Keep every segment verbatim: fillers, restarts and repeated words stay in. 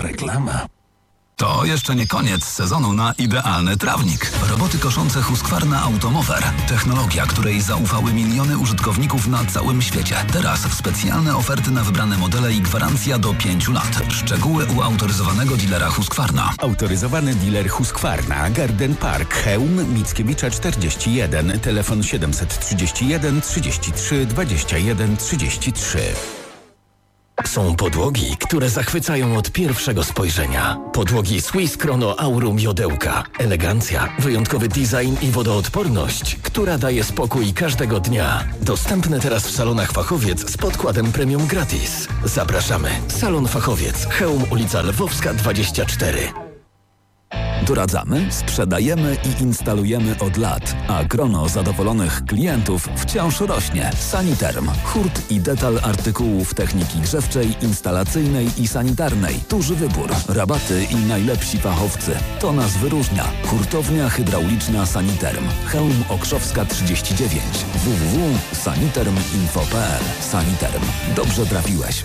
reklama. To jeszcze nie koniec sezonu na idealny trawnik. Roboty koszące Husqvarna Automower. Technologia, której zaufały miliony użytkowników na całym świecie. Teraz w specjalne oferty na wybrane modele i gwarancja do pięciu lat. Szczegóły u autoryzowanego dealera Husqvarna. Autoryzowany dealer Husqvarna, Garden Park, Chełm, Mickiewicza czterdzieści jeden, telefon siedemset trzydzieści jeden trzydzieści trzy dwadzieścia jeden trzydzieści trzy. Są podłogi, które zachwycają od pierwszego spojrzenia. Podłogi Swiss Chrono Aurum Jodełka. Elegancja, wyjątkowy design i wodoodporność, która daje spokój każdego dnia. Dostępne teraz w salonach Fachowiec z podkładem premium gratis. Zapraszamy. Salon Fachowiec. Chełm, ulica Lwowska dwadzieścia cztery. Doradzamy, sprzedajemy i instalujemy od lat, a grono zadowolonych klientów wciąż rośnie. Saniterm. Hurt i detal artykułów techniki grzewczej, instalacyjnej i sanitarnej. Duży wybór, rabaty i najlepsi fachowcy. To nas wyróżnia. Hurtownia hydrauliczna Saniterm. Chełm Okrzowska trzydzieści dziewięć. w w w kropka saniterm kropka info kropka p l. Saniterm. Dobrze trafiłeś.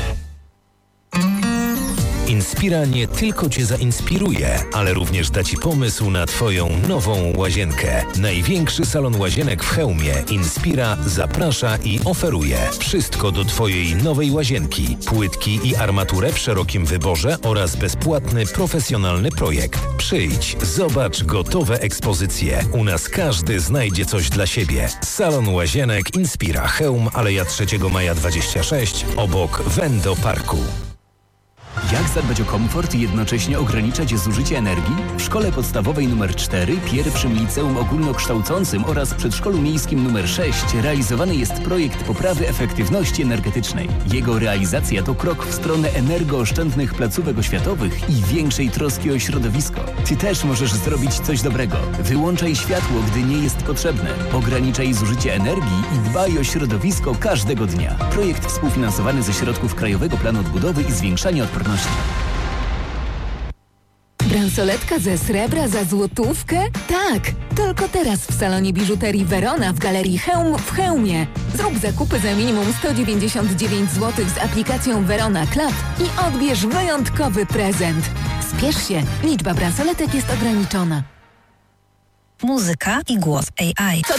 Inspira nie tylko Cię zainspiruje, ale również da Ci pomysł na Twoją nową łazienkę. Największy salon łazienek w Chełmie Inspira zaprasza i oferuje wszystko do Twojej nowej łazienki. Płytki i armaturę w szerokim wyborze oraz bezpłatny, profesjonalny projekt. Przyjdź, zobacz gotowe ekspozycje. U nas każdy znajdzie coś dla siebie. Salon łazienek Inspira Chełm, Aleja trzeciego maja dwadzieścia sześć, obok Wendo Parku. Jak zadbać o komfort i jednocześnie ograniczać zużycie energii? W Szkole Podstawowej nr cztery, pierwszym liceum ogólnokształcącym oraz przedszkolu miejskim nr sześć realizowany jest projekt poprawy efektywności energetycznej. Jego realizacja to krok w stronę energooszczędnych placówek oświatowych i większej troski o środowisko. Ty też możesz zrobić coś dobrego. Wyłączaj światło, gdy nie jest potrzebne. Ograniczaj zużycie energii i dbaj o środowisko każdego dnia. Projekt współfinansowany ze środków Krajowego Planu Odbudowy i Zwiększania Odporności. Bransoletka ze srebra za złotówkę? Tak! Tylko teraz w salonie biżuterii Verona w Galerii Chełm w Chełmie. Zrób zakupy za minimum sto dziewięćdziesiąt dziewięć złotych z aplikacją Verona Club i odbierz wyjątkowy prezent. Spiesz się, liczba bransoletek jest ograniczona. Muzyka i głos A I.